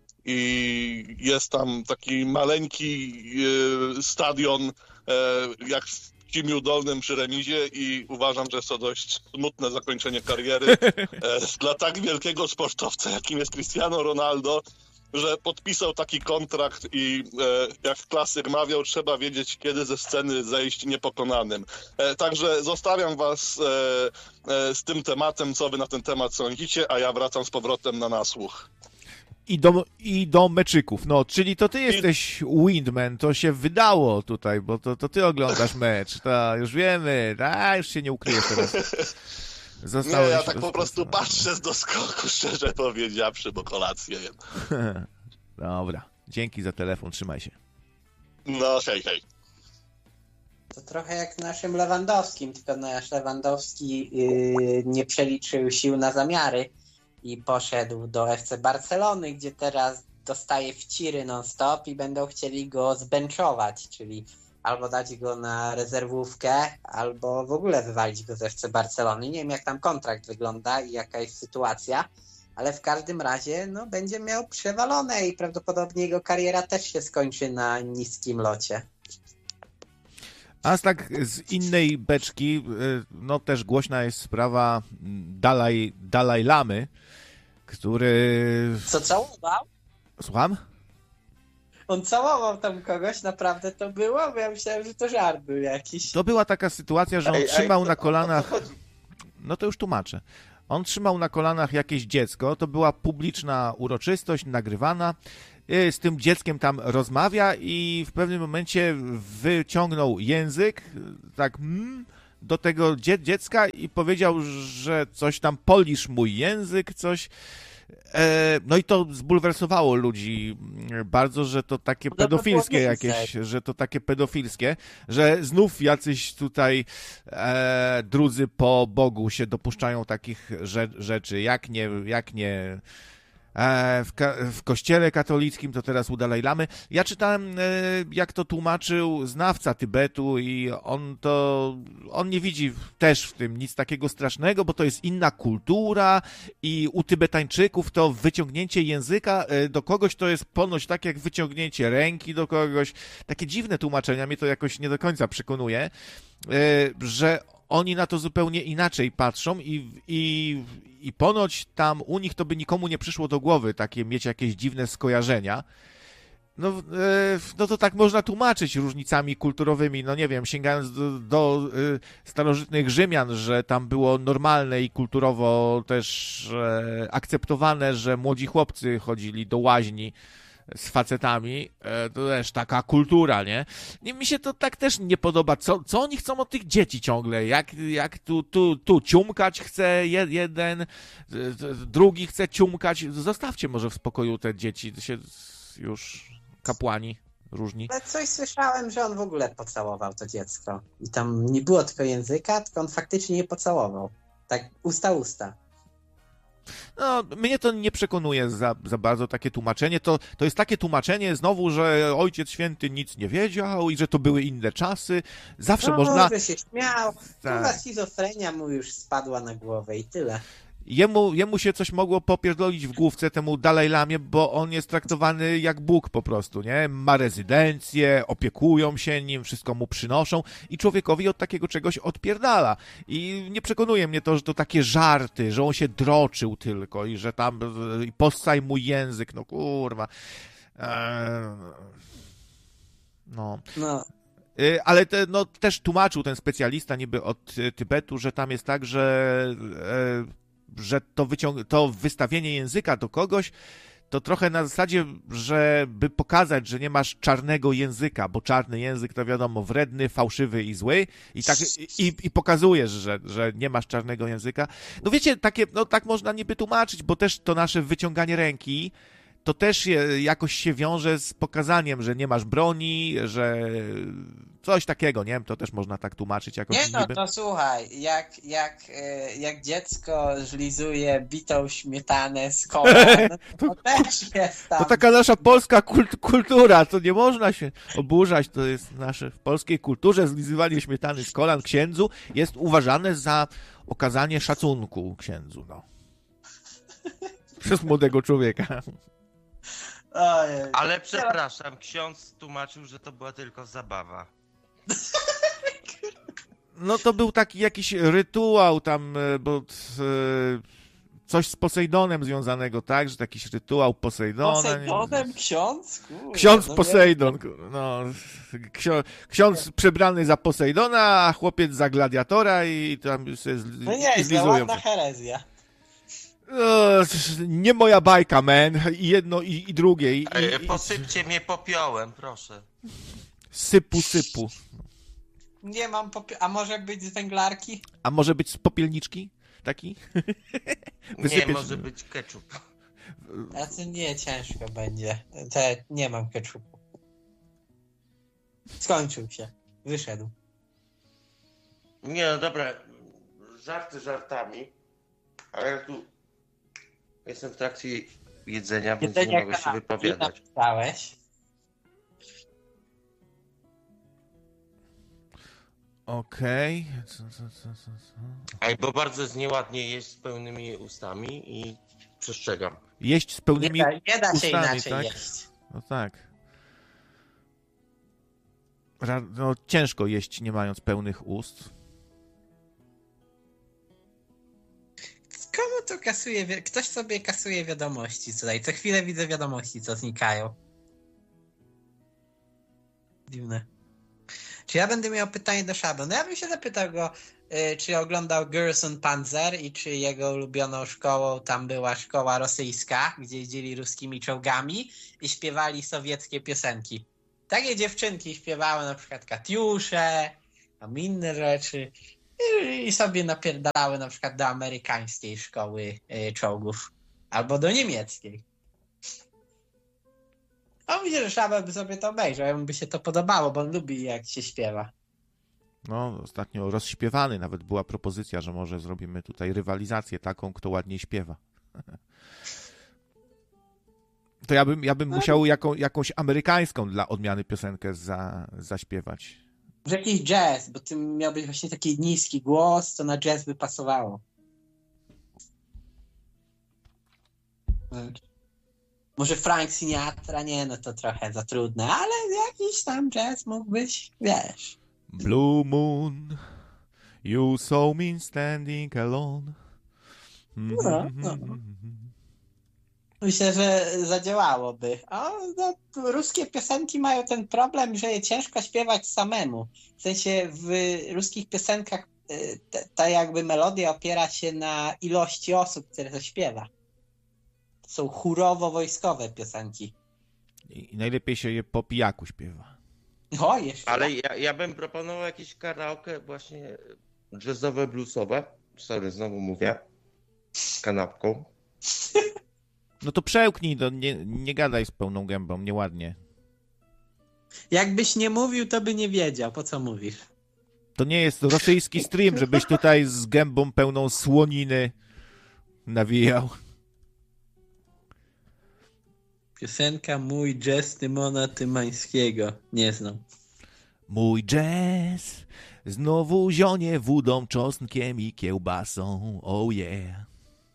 i jest tam taki maleńki stadion jak w Kimiu Dolnym przy remizie i uważam, że jest to dość smutne zakończenie kariery dla tak wielkiego sportowca, jakim jest Cristiano Ronaldo, że podpisał taki kontrakt i jak klasyk mawiał, trzeba wiedzieć, kiedy ze sceny zejść niepokonanym. Także zostawiam was z tym tematem, co wy na ten temat sądzicie, a ja wracam z powrotem na nasłuch. I do meczyków. No, czyli to ty jesteś Windman, to się wydało tutaj, bo to ty oglądasz mecz. To już wiemy, już się nie ukryjesz teraz. Nie, ja tak po prostu patrzę z doskoku, szczerze powiedziawszy, bo kolację jem. Dobra, dzięki za telefon, trzymaj się. No, hej. To trochę jak z naszym Lewandowskim, tylko nasz Lewandowski nie przeliczył sił na zamiary i poszedł do FC Barcelony, gdzie teraz dostaje wciry non-stop i będą chcieli go zbenczować, czyli albo dać go na rezerwówkę, albo w ogóle wywalić go z FC Barcelony. Nie wiem, jak tam kontrakt wygląda i jaka jest sytuacja, ale w każdym razie będzie miał przewalone i prawdopodobnie jego kariera też się skończy na niskim locie. A tak z innej beczki, też głośna jest sprawa Dalaj Lamy, który... Co całował? Słucham? On całował tam kogoś, naprawdę to było? Bo ja myślałem, że to żart był jakiś. To była taka sytuacja, że on trzymał na kolanach... O co chodzi? No to już tłumaczę. On trzymał na kolanach jakieś dziecko, to była publiczna uroczystość, nagrywana. Z tym dzieckiem tam rozmawia i w pewnym momencie wyciągnął język, tak do tego dziecka i powiedział, że coś tam polisz mój język, coś... No i to zbulwersowało ludzi bardzo, że to takie pedofilskie jakieś, że to takie pedofilskie, że znów jacyś tutaj drudzy po Bogu się dopuszczają takich rzeczy, jak nie w kościele katolickim, to teraz u Dalaj Lamy. Ja czytałem, jak to tłumaczył znawca Tybetu i on nie widzi też w tym nic takiego strasznego, bo to jest inna kultura i u Tybetańczyków to wyciągnięcie języka do kogoś to jest ponoć tak jak wyciągnięcie ręki do kogoś. Takie dziwne tłumaczenia, mnie to jakoś nie do końca przekonuje, że oni na to zupełnie inaczej patrzą i ponoć tam u nich to by nikomu nie przyszło do głowy mieć jakieś dziwne skojarzenia. No to tak można tłumaczyć różnicami kulturowymi, no nie wiem, sięgając do starożytnych Rzymian, że tam było normalne i kulturowo też akceptowane, że młodzi chłopcy chodzili do łaźni z facetami, to też taka kultura, nie? I mi się to tak też nie podoba. Co oni chcą od tych dzieci ciągle? Jak tu ciumkać chce jeden, drugi chce ciumkać. Zostawcie może w spokoju te dzieci, się już kapłani różni. Ale coś słyszałem, że on w ogóle pocałował to dziecko. I tam nie było tylko języka, tylko on faktycznie je pocałował. Tak usta. No, mnie to nie przekonuje za bardzo takie tłumaczenie. To jest takie tłumaczenie znowu, że Ojciec Święty nic nie wiedział i że to były inne czasy. Zawsze można... że się śmiał. Tak. Chyba schizofrenia mu już spadła na głowę i tyle. Jemu się coś mogło popierdolić w główce, temu Dalaj Lamie, bo on jest traktowany jak Bóg po prostu, nie? Ma rezydencję, opiekują się nim, wszystko mu przynoszą i człowiekowi od takiego czegoś odpierdala. I nie przekonuje mnie to, że to takie żarty, że on się droczył tylko i że tam possaj mu język, no kurwa. No. Ale też tłumaczył ten specjalista niby od Tybetu, że tam jest tak, że to wystawienie języka do kogoś to trochę na zasadzie, żeby pokazać, że nie masz czarnego języka, bo czarny język to wiadomo wredny, fałszywy i zły i pokazujesz, że nie masz czarnego języka. No wiecie, tak można niby tłumaczyć, bo też to nasze wyciąganie ręki to też jakoś się wiąże z pokazaniem, że nie masz broni, że coś takiego, nie wiem, to też można tak tłumaczyć jakoś nie, niby. To słuchaj, jak dziecko żlizuje bitą śmietanę z kolan, to też jest tam. To taka nasza polska kultura, to nie można się oburzać, to jest nasze w polskiej kulturze zlizywanie śmietany z kolan księdzu jest uważane za okazanie szacunku księdzu, no. Przez młodego człowieka. Ojej. Ale przepraszam, ksiądz tłumaczył, że to była tylko zabawa. No to był taki jakiś rytuał tam, bo coś z Posejdonem związanego, tak? Że jakiś rytuał Posejdona. Posejdonem ksiądz? Kurde, ksiądz Posejdon. No, ksiądz przebrany za Posejdona, a chłopiec za gladiatora i tam się no nie, zlizują. ładna herezja. Nie moja bajka, man. I jedno, i drugie. Posypcie mnie popiołem, proszę. Sypu. Nie mam a może być z węglarki? A może być z popielniczki? Taki? Nie, może być ketchup. A to nie, ciężko będzie. Nie mam ketchupu. Skończył się. Wyszedł. Nie, no dobra. Żarty żartami. Ale ja tu jestem w trakcie jedzenia, więc nie mogę się wypowiadać. Okej. Ej, bo bardzo jest nieładnie jeść z pełnymi ustami i przestrzegam. Jeść z pełnymi nie da się ustami, inaczej tak? jeść. No tak. No, ciężko jeść nie mając pełnych ust. Komu to kasuje? Ktoś sobie kasuje wiadomości tutaj. Co chwilę widzę wiadomości, co znikają. Dziwne. Czy ja będę miał pytanie do Szabla? No ja bym się zapytał go, czy oglądał Girls on Panzer i czy jego ulubioną szkołą tam była szkoła rosyjska, gdzie jeździli ruskimi czołgami i śpiewali sowieckie piosenki. Takie dziewczynki śpiewały na przykład Katiusze, tam inne rzeczy i sobie napierdalały na przykład do amerykańskiej szkoły czołgów albo do niemieckiej. A myślę, że Szabel by sobie to obejrzał, jemu by się to podobało, bo on lubi jak się śpiewa. No, ostatnio rozśpiewany, nawet była propozycja, że może zrobimy tutaj rywalizację taką, kto ładniej śpiewa. To ja bym musiał jakąś amerykańską dla odmiany piosenkę zaśpiewać. Może jakiś jazz, bo ty miałbyś właśnie taki niski głos, to na jazz by pasowało. Może Frank Sinatra, nie, no to trochę za trudne, ale jakiś tam jazz mógłbyś, wiesz. Blue moon, you saw me standing alone. No. Myślę, że zadziałałoby. No, ruskie piosenki mają ten problem, że je ciężko śpiewać samemu. W sensie w ruskich piosenkach ta jakby melodia opiera się na ilości osób, które to śpiewa. To są chórowo-wojskowe piosenki. I najlepiej się je po pijaku śpiewa. O, jeszcze. Ale ja bym proponował jakieś karaoke właśnie jazzowe, bluesowe. Sorry, znowu mówię. Z kanapką. No to przełknij, nie gadaj z pełną gębą, nieładnie. Jakbyś nie mówił, to by nie wiedział, po co mówisz. To nie jest rosyjski stream, żebyś tutaj z gębą pełną słoniny nawijał. Piosenka Mój jazz Tymona Tymańskiego. Nie znam. Mój jazz znowu zionie wódą, czosnkiem i kiełbasą. Oh yeah.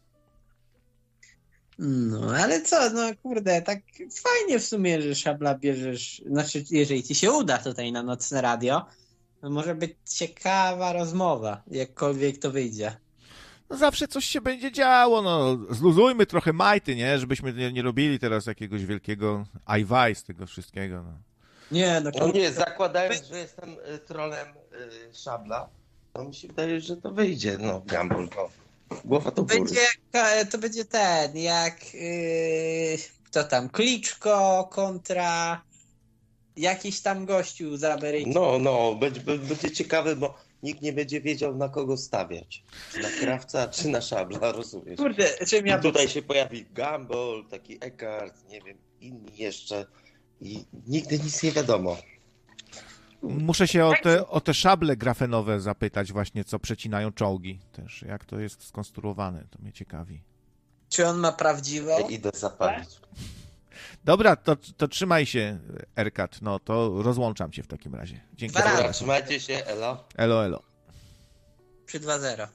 No, ale co, no kurde, tak fajnie w sumie, że Szabla bierzesz, znaczy jeżeli ci się uda tutaj na Nocne Radio, to może być ciekawa rozmowa, jakkolwiek to wyjdzie. No zawsze coś się będzie działo, no zluzujmy trochę majty, nie? Żebyśmy nie robili teraz jakiegoś wielkiego ajwaj z tego wszystkiego, no. Nie, no No nie, zakładając, że jestem trolem Szabla, to mi się wydaje, że to wyjdzie, no Gumball, no. Głowa to góry. To będzie ten, jak kto tam, Kliczko kontra jakiś tam gościu z Ameryki. No, będzie ciekawe, bo nikt nie będzie wiedział, na kogo stawiać. Czy na Krawca, czy na Szabla, rozumiesz? Kurde, czym ja... I tutaj się pojawi Gumball, taki Eckhart, nie wiem, inni jeszcze i nigdy nic nie wiadomo. Muszę się o te szable grafenowe zapytać właśnie, co przecinają czołgi też. Jak to jest skonstruowane, to mnie ciekawi. Czy on ma prawdziwą? Ja idę zapalić. Dobra, to trzymaj się, Erkat. No to rozłączam cię w takim razie. Dzięki. Dobra, trzymajcie się, elo. Elo, elo. Przy 2-0.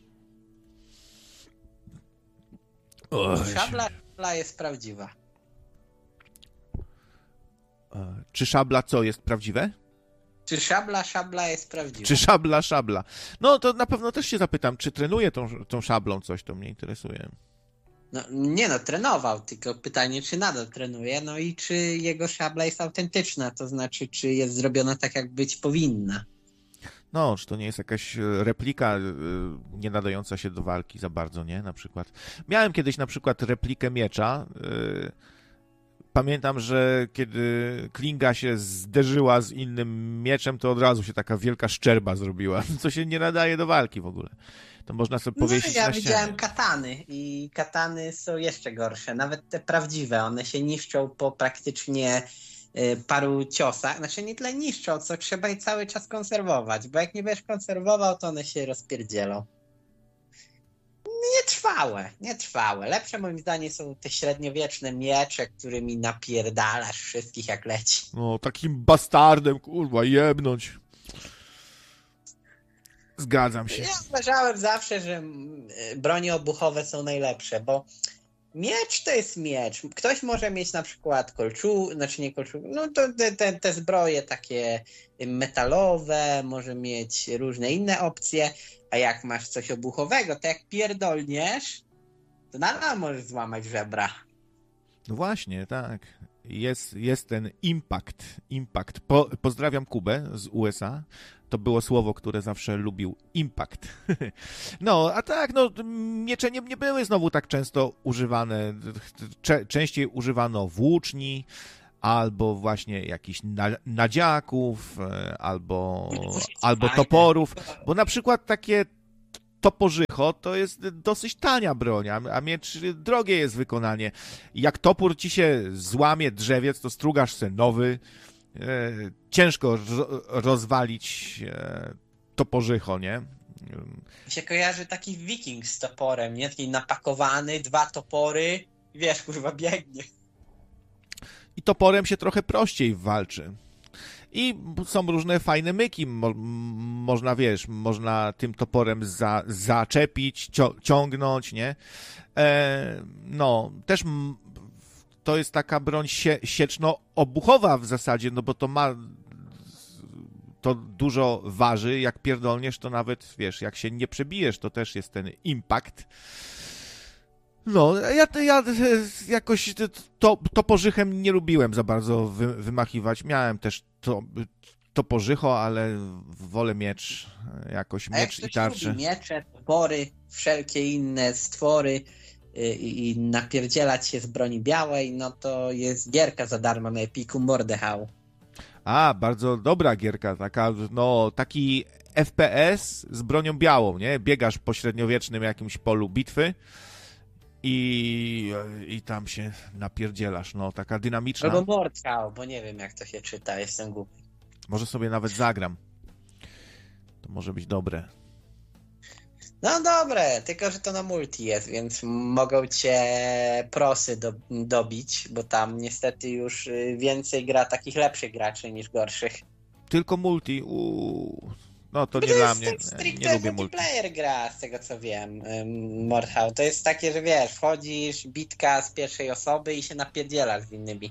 Szabla jest prawdziwa. Czy szabla co jest prawdziwe? Czy szabla jest prawdziwa? Czy szabla? No to na pewno też się zapytam, czy trenuje tą szablą coś, to mnie interesuje. No, nie no, trenował, tylko pytanie, czy nadal trenuje, no i czy jego szabla jest autentyczna, to znaczy, czy jest zrobiona tak, jak być powinna. No, czy to nie jest jakaś replika nie nadająca się do walki za bardzo, nie? Na przykład. Miałem kiedyś na przykład replikę miecza. Pamiętam, że kiedy klinga się zderzyła z innym mieczem, to od razu się taka wielka szczerba zrobiła, co się nie nadaje do walki w ogóle. To można sobie powiesić na ścianę. Ja widziałem katany i katany są jeszcze gorsze, nawet te prawdziwe, one się niszczą po praktycznie paru ciosach, znaczy nie tyle niszczą, co trzeba je cały czas konserwować, bo jak nie będziesz konserwował, to one się rozpierdzielą. Nietrwałe. Lepsze moim zdaniem są te średniowieczne miecze, którymi napierdalasz wszystkich jak leci. No, takim bastardem, kurwa, jebnąć. Zgadzam się. Ja uważałem zawsze, że bronie obuchowe są najlepsze, bo miecz to jest miecz. Ktoś może mieć na przykład no to te zbroje takie metalowe, może mieć różne inne opcje, a jak masz coś obuchowego, to jak pierdolniesz, to nadal możesz złamać żebra. No właśnie, tak. jest ten impact. Pozdrawiam Kubę z USA. To było słowo, które zawsze lubił. Impact. No, a tak, no, miecze nie były znowu tak często używane. Częściej używano włóczni, albo właśnie jakichś nadziaków, albo toporów. Bo na przykład takie toporzycho to jest dosyć tania broń, a miecz drogie jest wykonanie. Jak topór ci się złamie drzewiec, to strugasz se nowy. Ciężko rozwalić toporzycho, nie? Mi się kojarzy taki wiking z toporem, nie? Taki napakowany, 2 topory, wiesz, kurwa, biegnie. I toporem się trochę prościej walczy. I są różne fajne myki. Można, wiesz, można tym toporem zaczepić, ciągnąć, nie? No, też to jest taka broń sieczno-obuchowa w zasadzie, no bo to dużo waży. Jak pierdolniesz, to nawet, wiesz, jak się nie przebijesz, to też jest ten impact. No, ja jakoś toporzychem nie lubiłem za bardzo wymachiwać. Miałem też toporzycho, ale wolę miecz, jakoś miecz i tarczę. Lubi miecze, topory, wszelkie inne stwory i napierdzielać się z broni białej, no to jest gierka za darmo na Epiku Mordehau. A, bardzo dobra gierka, taki FPS z bronią białą, nie? Biegasz po średniowiecznym jakimś polu bitwy i tam się napierdzielasz, no, taka dynamiczna. Albo Mordhau, bo nie wiem jak to się czyta, jestem głupi. Może sobie nawet zagram. To może być dobre. No dobre, tylko że to na multi jest, więc mogą cię prosy dobić, bo tam niestety już więcej gra takich lepszych graczy niż gorszych. Tylko multi, no to nie dla mnie, nie lubię multi. Multiplayer gra, z tego co wiem, Mordhau. To jest takie, że wiesz, wchodzisz, bitka z pierwszej osoby i się napierdzielasz z innymi.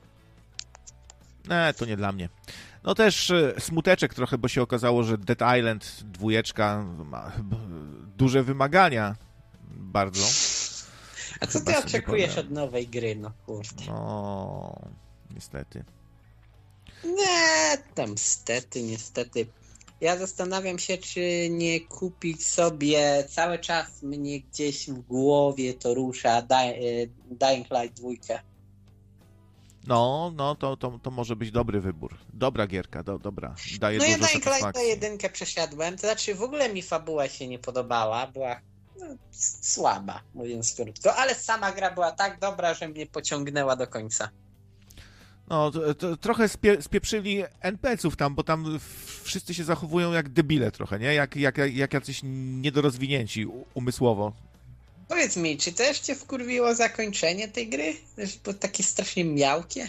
To nie dla mnie. No też smuteczek trochę, bo się okazało, że Dead Island 2 ma duże wymagania. Bardzo. A co ty oczekujesz od nowej gry, no kurde? No, niestety. Nie, tam niestety. Ja zastanawiam się, czy nie kupić sobie, cały czas mnie gdzieś w głowie to rusza, Dying Light 2. No, to może być dobry wybór. Dobra gierka, dobra. Daje dużo satysfakcji. No ja Dying Light 1 przeszedłem, to znaczy w ogóle mi fabuła się nie podobała, była słaba, mówiąc krótko, ale sama gra była tak dobra, że mnie pociągnęła do końca. No, to trochę spieprzyli NPC-ów tam, bo tam wszyscy się zachowują jak debile trochę, nie? Jak jacyś niedorozwinięci umysłowo. Powiedz mi, czy też cię wkurwiło zakończenie tej gry? Było takie strasznie miałkie?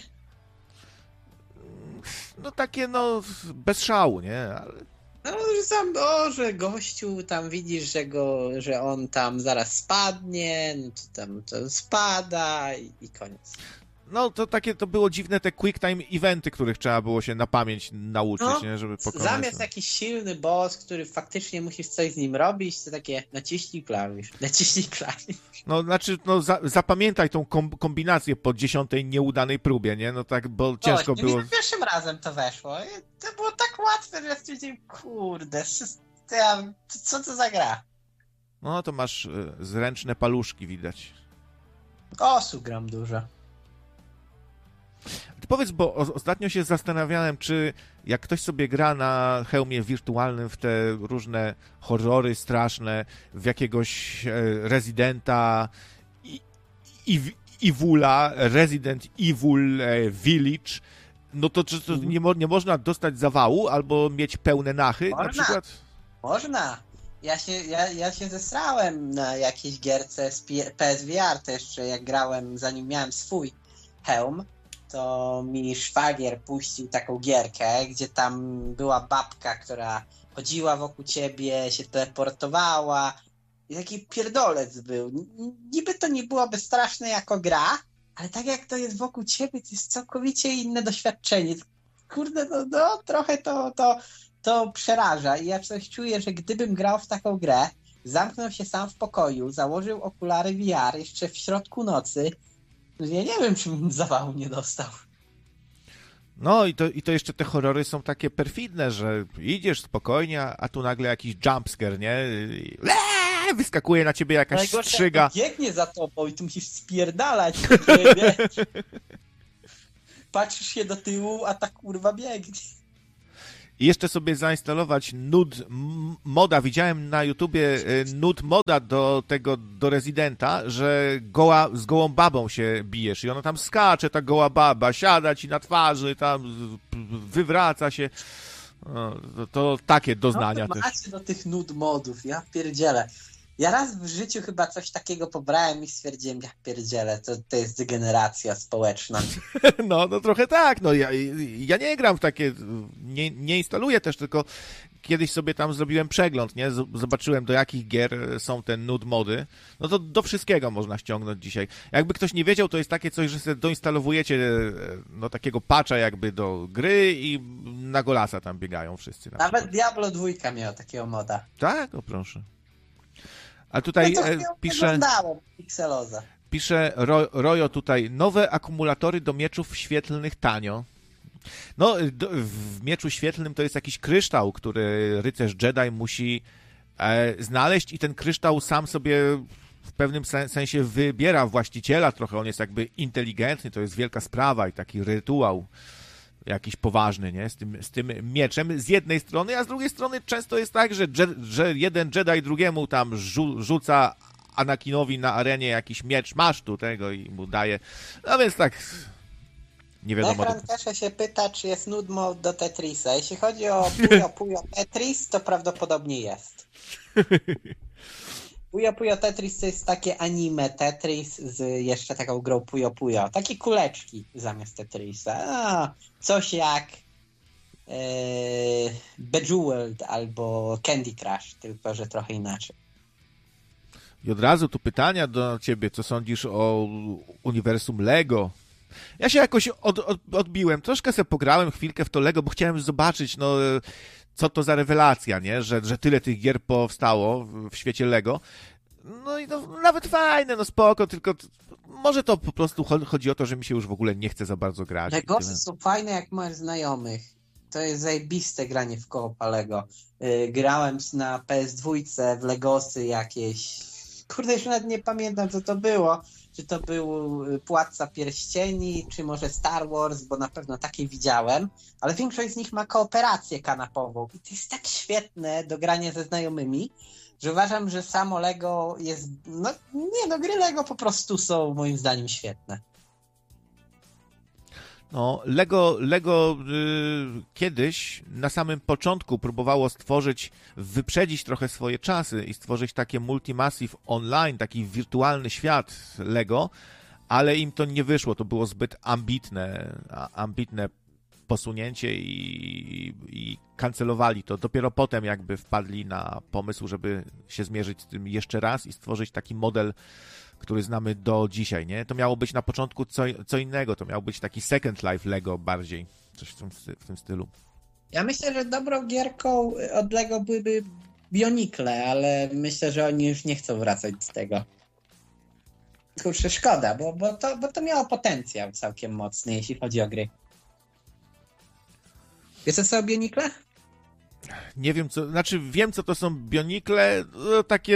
No takie, bez szału, nie? Ale... No, że gościu tam widzisz, że on tam zaraz spadnie, no to tam to spada i koniec. No, to było dziwne, te quick time eventy, których trzeba było się na pamięć nauczyć, nie? Żeby pokonać. Zamiast jakiś silny boss, który faktycznie musisz coś z nim robić, to takie naciśnij klawisz. No, znaczy, zapamiętaj tą kombinację po 10. nieudanej próbie, nie? No tak, bo ciężko było. Mi pierwszym razem to weszło. To było tak łatwe, że stwierdziłem, kurde, co to za gra? No, to masz zręczne paluszki, widać. Osu gram dużo. Ty powiedz, bo ostatnio się zastanawiałem, czy jak ktoś sobie gra na hełmie wirtualnym w te różne horrory straszne, w jakiegoś Residenta Evila, Resident Evil Village, no to czy to nie można dostać zawału albo mieć pełne nachy? Można. Na przykład? Można. Ja się zesrałem na jakiejś gierce z PSVR też, jak grałem, zanim miałem swój hełm, to mi szwagier puścił taką gierkę, gdzie tam była babka, która chodziła wokół ciebie, się teleportowała i taki pierdolec był. Niby to nie byłoby straszne jako gra, ale tak jak to jest wokół ciebie, to jest całkowicie inne doświadczenie. Kurde, trochę to przeraża i ja coś czuję, że gdybym grał w taką grę, zamknął się sam w pokoju, założył okulary VR jeszcze w środku nocy Ja nie wiem, czy bym zawału nie dostał. No i to jeszcze te horrory są takie perfidne, że idziesz spokojnie, a tu nagle jakiś jumpscare, nie? Wyskakuje na ciebie jakaś strzyga. Biegnie za tobą i ty musisz spierdalać. Patrzysz się do tyłu, a ta kurwa biegnie. I jeszcze sobie zainstalować moda. Widziałem na YouTubie moda do Residenta, że z gołą babą się bijesz i ona tam skacze, ta goła baba, siada ci na twarzy, tam wywraca się. To takie doznania też. Macie do tych modów, ja pierdzielę. Ja raz w życiu chyba coś takiego pobrałem i stwierdziłem, ja pierdzielę, to jest degeneracja społeczna. No trochę tak, no ja nie gram w takie, nie instaluję też, tylko kiedyś sobie tam zrobiłem przegląd, nie? Zobaczyłem, do jakich gier są te mody. No to do wszystkiego można ściągnąć dzisiaj. Jakby ktoś nie wiedział, to jest takie coś, że sobie doinstalowujecie takiego patcha jakby do gry i na golasa tam biegają wszyscy. Nawet Diablo 2 miał takiego moda. Tak? O proszę. A tutaj pisze Rojo tutaj, nowe akumulatory do mieczów świetlnych tanio. No, w mieczu świetlnym to jest jakiś kryształ, który rycerz Jedi musi znaleźć i ten kryształ sam sobie w pewnym sensie wybiera właściciela trochę. On jest jakby inteligentny, to jest wielka sprawa i taki rytuał jakiś poważny, nie? Z tym mieczem z jednej strony, a z drugiej strony często jest tak, że jeden Jedi drugiemu tam rzuca Anakinowi na arenie jakiś miecz, masz tu tego i mu daje. No więc tak nie wiadomo. Kasia się pyta, czy jest nude mode do Tetrisa. Jeśli chodzi o Puyo Tetris, to prawdopodobnie jest. Puyo Tetris to jest takie anime Tetris z jeszcze taką grą Puyo. Takie kuleczki zamiast Tetrisa. Coś jak Bejeweled albo Candy Crush, tylko że trochę inaczej. I od razu tu pytania do ciebie, co sądzisz o uniwersum Lego? Ja się jakoś odbiłem, troszkę sobie pograłem chwilkę w to Lego, bo chciałem zobaczyć, no, co to za rewelacja, nie? Że tyle tych gier powstało w świecie Lego. No i no, nawet fajne, no spoko, tylko może to po prostu chodzi o to, że mi się już w ogóle nie chce za bardzo grać. Legosy są fajne, jak masz znajomych. To jest zajebiste granie w koopa Lego. Grałem na PS2 w Legosy jakieś. Kurde, już nawet nie pamiętam, co to było. Czy to był Władca Pierścieni, czy może Star Wars, bo na pewno takie widziałem. Ale większość z nich ma kooperację kanapową. I to jest tak świetne do grania ze znajomymi, że uważam, że samo Lego jest... gry Lego po prostu są moim zdaniem świetne. No, Lego kiedyś na samym początku próbowało wyprzedzić trochę swoje czasy i stworzyć takie Multimassive Online, taki wirtualny świat Lego, ale im to nie wyszło, to było zbyt ambitne posunięcie i kancelowali to. Dopiero potem jakby wpadli na pomysł, żeby się zmierzyć z tym jeszcze raz i stworzyć taki model, który znamy do dzisiaj, nie? To miało być na początku co innego, to miał być taki Second Life Lego bardziej, coś w tym stylu. Ja myślę, że dobrą gierką od Lego byłyby Bionicle, ale myślę, że oni już nie chcą wracać z tego. Kurczę, szkoda, bo to miało potencjał całkiem mocny, jeśli chodzi o gry. Wiesz co o Bionicle? Nie wiem wiem co to są Bionicle, takie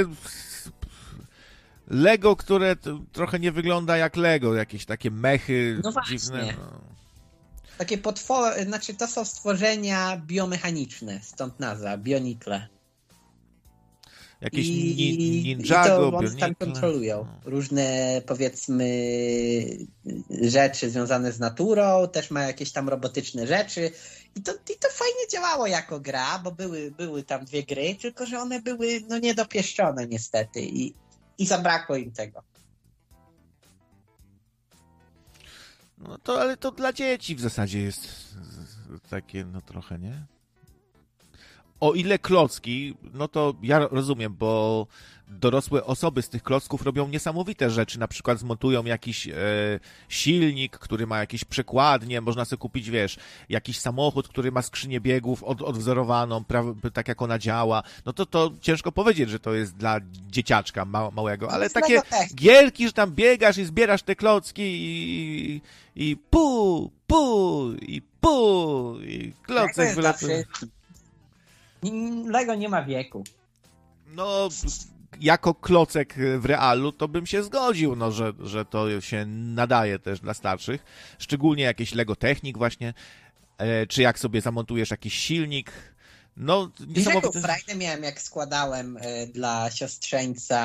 Lego, które trochę nie wygląda jak Lego, jakieś takie mechy dziwne. No. Takie potwory, to są stworzenia biomechaniczne, stąd nazwa, Bionicle. Jakieś Ninjago, Bionicle. One tam kontrolują różne, powiedzmy, rzeczy związane z naturą, też ma jakieś tam robotyczne rzeczy. I to fajnie działało jako gra, bo były tam 2 gry, tylko że one były niedopieszczone niestety i zabrakło im tego. No to, ale to dla dzieci w zasadzie jest takie, trochę, nie? O ile klocki, no to ja rozumiem, bo dorosłe osoby z tych klocków robią niesamowite rzeczy. Na przykład zmontują jakiś silnik, który ma jakieś przekładnie, można sobie kupić, wiesz, jakiś samochód, który ma skrzynię biegów odwzorowaną, tak jak ona działa. No to ciężko powiedzieć, że to jest dla dzieciaczka małego, ale takie gierki, że tam biegasz i zbierasz te klocki i i klocek wylatuje. Lego nie ma wieku. No, jako klocek w realu, to bym się zgodził, no, że to się nadaje też dla starszych. Szczególnie jakieś Lego Technik właśnie, czy jak sobie zamontujesz jakiś silnik. No, niesamowite. Frajdę miałem, jak składałem dla siostrzeńca